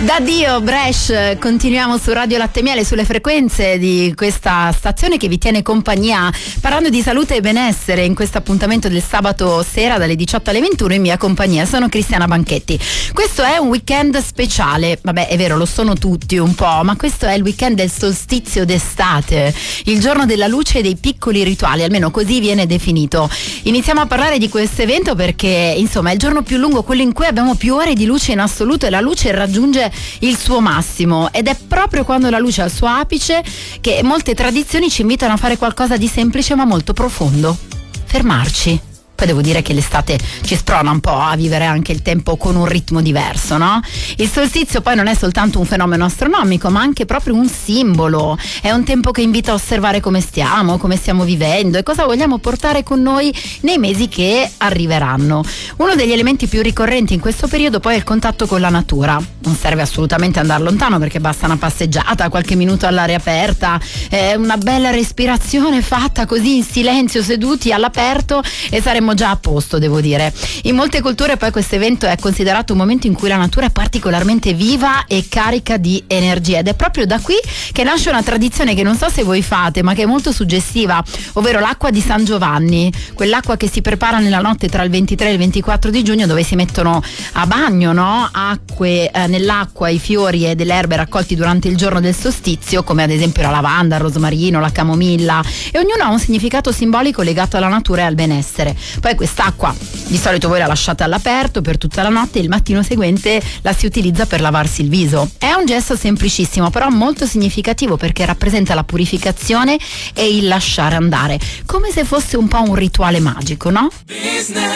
Da Dio, Bresh, continuiamo su Radio Latte e Miele, sulle frequenze di questa stazione che vi tiene compagnia, parlando di salute e benessere in questo appuntamento del sabato sera dalle 18 alle 21 in mia compagnia. Sono Cristiana Banchetti. Questo è un weekend speciale, vabbè è vero, lo sono tutti un po', ma questo è il weekend del solstizio d'estate, il giorno della luce e dei piccoli rituali, almeno così viene definito. Iniziamo a parlare di questo evento perché insomma è il giorno più lungo, quello in cui abbiamo più ore di luce in assoluto, e la luce raggiunge il suo massimo, ed è proprio quando la luce è al suo apice che molte tradizioni ci invitano a fare qualcosa di semplice ma molto profondo: fermarci. Poi devo dire che l'estate ci sprona un po' a vivere anche il tempo con un ritmo diverso, no? Il solstizio poi non è soltanto un fenomeno astronomico, ma anche proprio un simbolo. È un tempo che invita a osservare come stiamo vivendo e cosa vogliamo portare con noi nei mesi che arriveranno. Uno degli elementi più ricorrenti in questo periodo poi è il contatto con la natura. Non serve assolutamente andare lontano, perché basta una passeggiata, qualche minuto all'aria aperta, una bella respirazione fatta così in silenzio, seduti all'aperto, e saremo già a posto, devo dire. In molte culture poi questo evento è considerato un momento in cui la natura è particolarmente viva e carica di energia, ed è proprio da qui che nasce una tradizione che non so se voi fate, ma che è molto suggestiva, ovvero l'acqua di San Giovanni, quell'acqua che si prepara nella notte tra il 23 e il 24 di giugno, dove si mettono a bagno, no? Nell'acqua i fiori e delle erbe raccolti durante il giorno del solstizio, come ad esempio la lavanda, il rosmarino, la camomilla, e ognuno ha un significato simbolico legato alla natura e al benessere. Poi quest'acqua di solito voi la lasciate all'aperto per tutta la notte, e il mattino seguente la si utilizza per lavarsi il viso. È un gesto semplicissimo, però molto significativo, perché rappresenta la purificazione e il lasciare andare, come se fosse un po' un rituale magico, no?